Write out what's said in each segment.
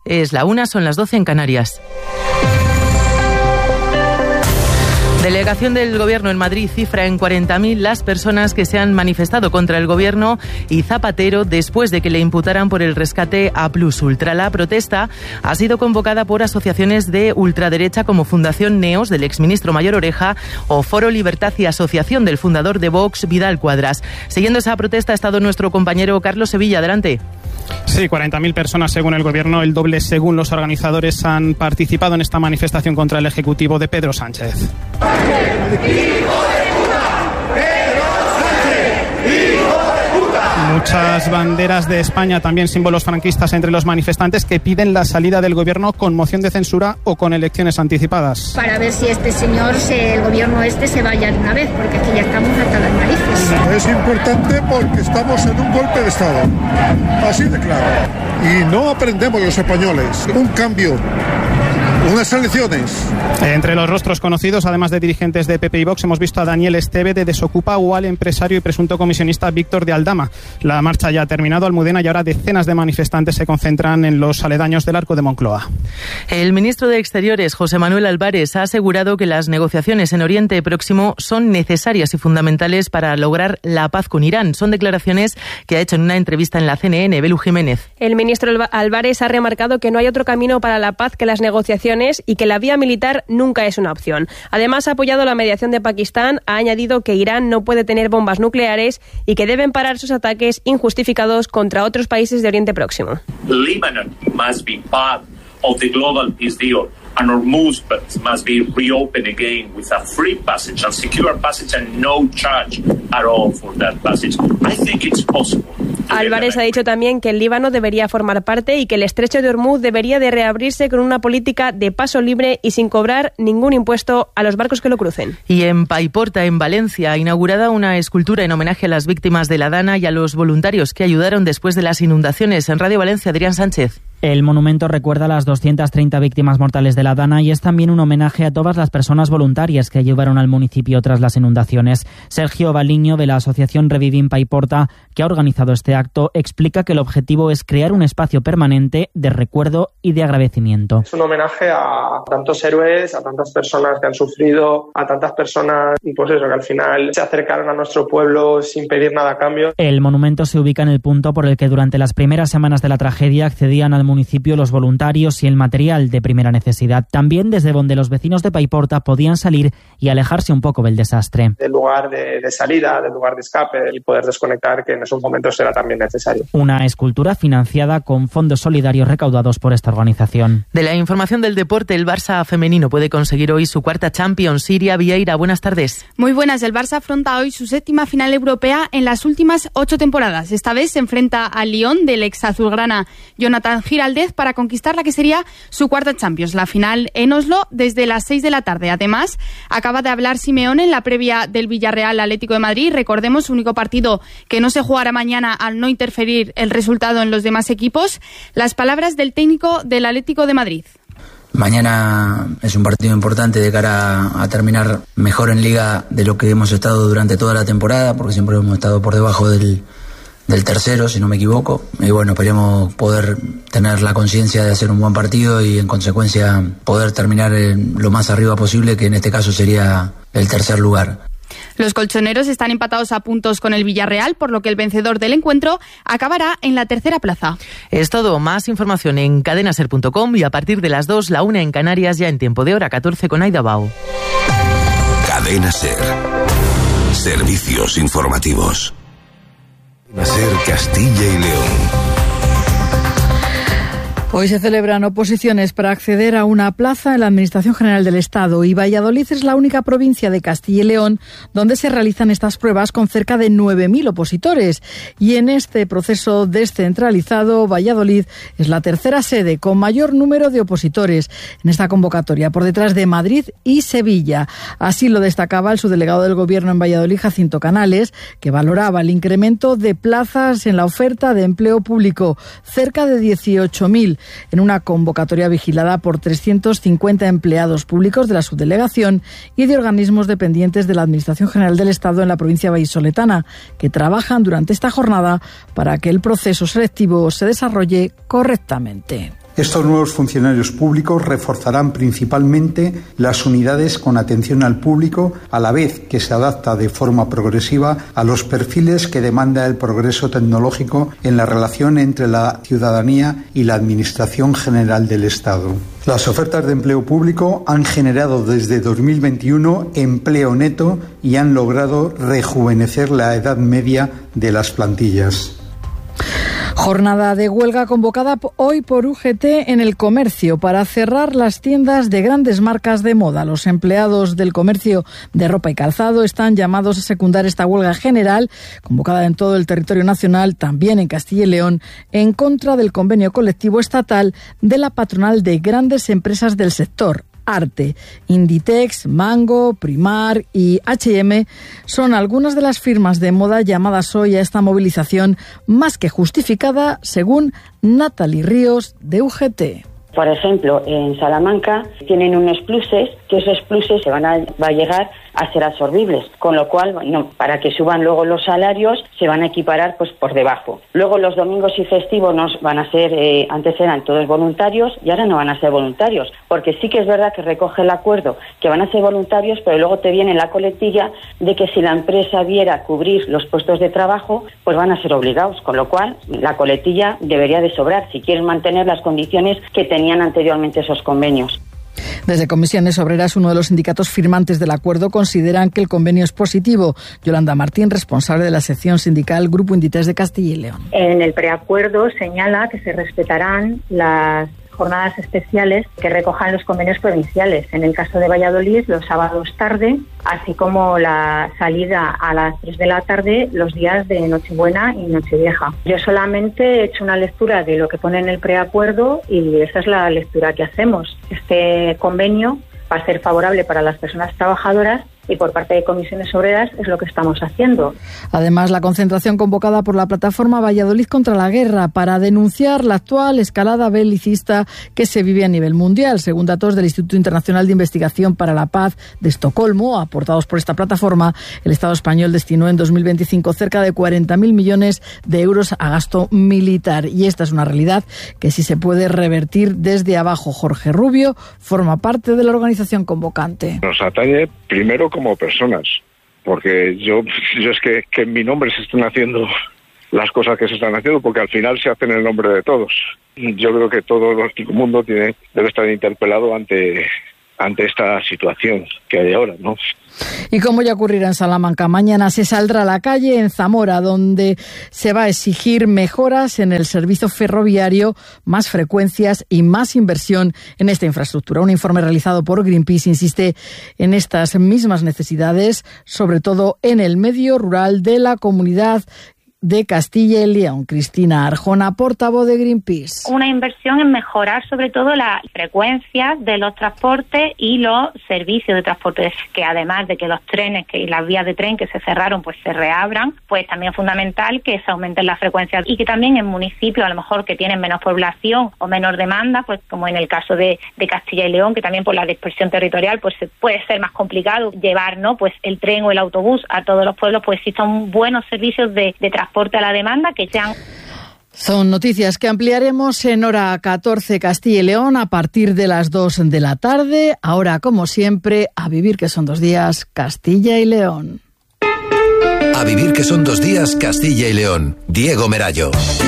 Es la 1, son las 12 en Canarias. Delegación del Gobierno en Madrid cifra en 40.000 las personas que se han manifestado contra el Gobierno y Zapatero después de que le imputaran por el rescate a Plus Ultra. La protesta ha sido convocada por asociaciones de ultraderecha como Fundación Neos, del exministro Mayor Oreja, o Foro Libertad y Asociación del fundador de Vox, Vidal Cuadras. Siguiendo esa protesta ha estado nuestro compañero Carlos Sevilla. Adelante. Sí, 40.000 personas según el Gobierno, el doble según los organizadores, han participado en esta manifestación contra el Ejecutivo de Pedro Sánchez. Muchas banderas de España, también símbolos franquistas entre los manifestantes que piden la salida del Gobierno con moción de censura o con elecciones anticipadas. Para ver si este señor, el Gobierno se vaya de una vez, porque aquí ya estamos hasta las narices. Es importante porque estamos en un golpe de Estado, así de claro. Y no aprendemos los españoles. Un cambio. Unas elecciones. Entre los rostros conocidos, además de dirigentes de PP y Vox, hemos visto a Daniel Esteve de Desocupa o al empresario y presunto comisionista Víctor de Aldama. La marcha ya ha terminado, Almudena, y ahora decenas de manifestantes se concentran en los aledaños del Arco de Moncloa. El ministro de Exteriores, José Manuel Álvarez, ha asegurado que las negociaciones en Oriente Próximo son necesarias y fundamentales para lograr la paz con Irán. Son declaraciones que ha hecho en una entrevista en la CNN. Belu Jiménez. El ministro Álvarez ha remarcado que no hay otro camino para la paz que las negociaciones y que la vía militar nunca es una opción. Además, ha apoyado la mediación de Pakistán, ha añadido que Irán no puede tener bombas nucleares y que deben parar sus ataques injustificados contra otros países de Oriente Próximo. Lebanon must be part of the global peace deal. And Hormuz must be reopened again with a free passage and secure passage and no charge at all for that passage. I think it's possible. Álvarez ha dicho también que el Líbano debería formar parte y que el estrecho de Hormuz debería de reabrirse con una política de paso libre y sin cobrar ningún impuesto a los barcos que lo crucen. Y en Paiporta, en Valencia, ha inaugurada una escultura en homenaje a las víctimas de la Dana y a los voluntarios que ayudaron después de las inundaciones. En Radio Valencia, Adrián Sánchez. El monumento recuerda las 230 víctimas mortales de la Dana y es también un homenaje a todas las personas voluntarias que ayudaron al municipio tras las inundaciones. Sergio Baliño, de la asociación Revivim Paiporta, que ha organizado este acto, explica que el objetivo es crear un espacio permanente de recuerdo y de agradecimiento. Es un homenaje a tantos héroes, a tantas personas que han sufrido, a tantas personas, pues eso, que al final se acercaron a nuestro pueblo sin pedir nada a cambio. El monumento se ubica en el punto por el que durante las primeras semanas de la tragedia accedían al municipio los voluntarios y el material de primera necesidad. También desde donde los vecinos de Paiporta podían salir y alejarse un poco del desastre. Del lugar de salida, del lugar de escape y poder desconectar, que en esos momentos era también necesario. Una escultura financiada con fondos solidarios recaudados por esta organización. De la información del deporte, el Barça femenino puede conseguir hoy su cuarta Champions. Siria Vieira, buenas tardes. Muy buenas. El Barça afronta hoy su séptima final europea en las últimas 8 temporadas. Esta vez se enfrenta al Lyon del ex azulgrana Jonathan Giraldez para conquistar la que sería su cuarta Champions. La final en Oslo desde las 6 de la tarde. Además, acaba de hablar Simeone en la previa del Villarreal Atlético de Madrid. Recordemos, único partido que no se jugará mañana al no interferir el resultado en los demás equipos. Las palabras del técnico del Atlético de Madrid. Mañana es un partido importante de cara a terminar mejor en Liga de lo que hemos estado durante toda la temporada, porque siempre hemos estado por debajo del tercero, si no me equivoco. Y bueno, esperemos poder tener la conciencia de hacer un buen partido y en consecuencia poder terminar lo más arriba posible, que en este caso sería el tercer lugar. Los colchoneros están empatados a puntos con el Villarreal, por lo que el vencedor del encuentro acabará en la tercera plaza. Es todo. Más información en cadenaser.com y a partir de las 2, la 1 en Canarias, ya en tiempo de hora 14 con Aida Bao. Cadena Ser. Servicios informativos. Ser Castilla y León. Hoy se celebran oposiciones para acceder a una plaza en la Administración General del Estado y Valladolid es la única provincia de Castilla y León donde se realizan estas pruebas con cerca de 9.000 opositores. Y en este proceso descentralizado, Valladolid es la tercera sede con mayor número de opositores en esta convocatoria, por detrás de Madrid y Sevilla. Así lo destacaba el subdelegado del Gobierno en Valladolid, Jacinto Canales, que valoraba el incremento de plazas en la oferta de empleo público, cerca de 18.000. En una convocatoria vigilada por 350 empleados públicos de la subdelegación y de organismos dependientes de la Administración General del Estado en la provincia vallisoletana, que trabajan durante esta jornada para que el proceso selectivo se desarrolle correctamente. Estos nuevos funcionarios públicos reforzarán principalmente las unidades con atención al público, a la vez que se adapta de forma progresiva a los perfiles que demanda el progreso tecnológico en la relación entre la ciudadanía y la Administración General del Estado. Las ofertas de empleo público han generado desde 2021 empleo neto y han logrado rejuvenecer la edad media de las plantillas. Jornada de huelga convocada hoy por UGT en el comercio para cerrar las tiendas de grandes marcas de moda. Los empleados del comercio de ropa y calzado están llamados a secundar esta huelga general, convocada en todo el territorio nacional, también en Castilla y León, en contra del convenio colectivo estatal de la patronal de grandes empresas del sector. Arte, Inditex, Mango, Primar y H&M son algunas de las firmas de moda llamadas hoy a esta movilización más que justificada, según Natalie Ríos de UGT. Por ejemplo, en Salamanca tienen unos pluses, que esos pluses va a llegar a ser absorbibles, con lo cual, para que suban luego los salarios, se van a equiparar pues por debajo. Luego los domingos y festivos van a ser, antes eran todos voluntarios y ahora no van a ser voluntarios, porque sí que es verdad que recoge el acuerdo que van a ser voluntarios, pero luego te viene la coletilla de que si la empresa viera cubrir los puestos de trabajo, pues van a ser obligados, con lo cual la coletilla debería de sobrar si quieren mantener las condiciones que tenían anteriormente esos convenios. Desde Comisiones Obreras, uno de los sindicatos firmantes del acuerdo, consideran que el convenio es positivo. Yolanda Martín, responsable de la sección sindical Grupo Inditex de Castilla y León. En el preacuerdo señala que se respetarán las jornadas especiales que recojan los convenios provinciales. En el caso de Valladolid, los sábados tarde, así como la salida a las 3 de la tarde los días de Nochebuena y Nochevieja. Yo solamente he hecho una lectura de lo que pone en el preacuerdo y esa es la lectura que hacemos. Este convenio va a ser favorable para las personas trabajadoras y por parte de Comisiones Obreras es lo que estamos haciendo. Además, la concentración convocada por la plataforma Valladolid contra la guerra para denunciar la actual escalada belicista que se vive a nivel mundial. Según datos del Instituto Internacional de Investigación para la Paz de Estocolmo, aportados por esta plataforma, el Estado español destinó en 2025 cerca de 40.000 millones de euros a gasto militar. Y esta es una realidad que sí se puede revertir desde abajo. Jorge Rubio forma parte de la organización convocante. Nos atañe primero como personas, porque yo es que en mi nombre se están haciendo las cosas que se están haciendo, porque al final se hacen en el nombre de todos. Yo creo que todo el mundo debe estar interpelado ante esta situación que hay ahora, ¿no? Y como ya ocurrirá en Salamanca, mañana se saldrá a la calle en Zamora, donde se va a exigir mejoras en el servicio ferroviario, más frecuencias y más inversión en esta infraestructura. Un informe realizado por Greenpeace insiste en estas mismas necesidades, sobre todo en el medio rural de la comunidad de Castilla y León. Cristina Arjona, portavoz de Greenpeace. Una inversión en mejorar sobre todo las frecuencias de los transportes y los servicios de transporte, que además de que los trenes y las vías de tren que se cerraron pues se reabran, pues también es fundamental que se aumenten las frecuencias y que también en municipios a lo mejor que tienen menos población o menor demanda, pues como en el caso de Castilla y León, que también por la dispersión territorial pues puede ser más complicado llevar, ¿no?, pues el tren o el autobús a todos los pueblos, pues existan buenos servicios de transporte a la demanda que sean. Son noticias que ampliaremos en hora 14 Castilla y León a partir de las 2 de la tarde. Ahora, como siempre, a vivir que son 2 días Castilla y León. A vivir que son 2 días Castilla y León. Diego Merallo.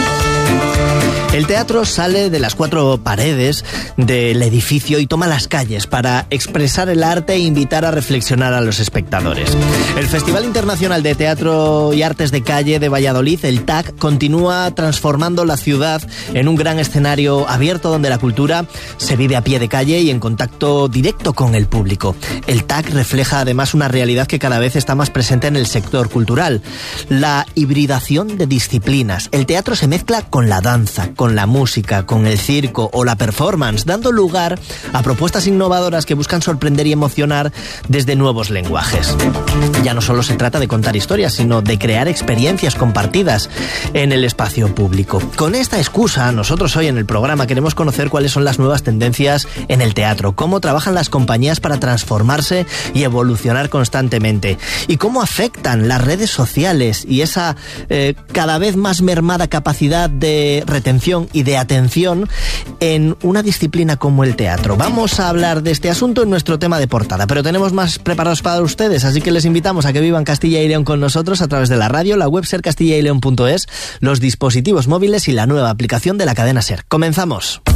El teatro sale de las 4 paredes del edificio y toma las calles para expresar el arte e invitar a reflexionar a los espectadores. El Festival Internacional de Teatro y Artes de Calle de Valladolid, el TAC, continúa transformando la ciudad en un gran escenario abierto donde la cultura se vive a pie de calle y en contacto directo con el público. El TAC refleja además una realidad que cada vez está más presente en el sector cultural: la hibridación de disciplinas. El teatro se mezcla con la danza, con la música, con el circo o la performance, dando lugar a propuestas innovadoras que buscan sorprender y emocionar desde nuevos lenguajes. Ya no solo se trata de contar historias, sino de crear experiencias compartidas en el espacio público. Con esta excusa, nosotros hoy en el programa queremos conocer cuáles son las nuevas tendencias en el teatro, cómo trabajan las compañías para transformarse y evolucionar constantemente, y cómo afectan las redes sociales y esa cada vez más mermada capacidad de retención concentración y de atención en una disciplina como el teatro. Vamos a hablar de este asunto en nuestro tema de portada, pero tenemos más preparados para ustedes, así que les invitamos a que vivan Castilla y León con nosotros a través de la radio, la web sercastillaileon.es, los dispositivos móviles y la nueva aplicación de la cadena SER. ¡Comenzamos!